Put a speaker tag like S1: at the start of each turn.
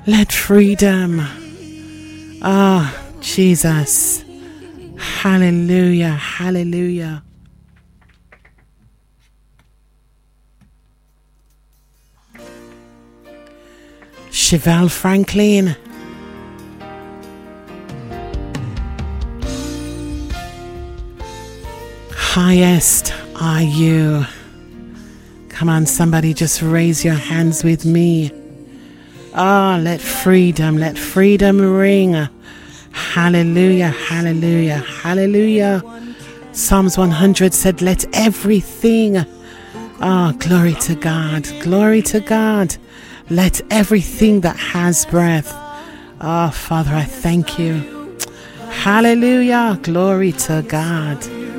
S1: Let freedom. Ah, Jesus. Hallelujah. Hallelujah. Chevelle Franklin. Highest are you. Come on, somebody, just raise your hands with me. Ah, let freedom ring. Hallelujah, hallelujah, hallelujah. Psalms 100 said, let everything. Ah, glory to God, glory to God. Let everything that has breath. Ah, Father, I thank you. Hallelujah, glory to God.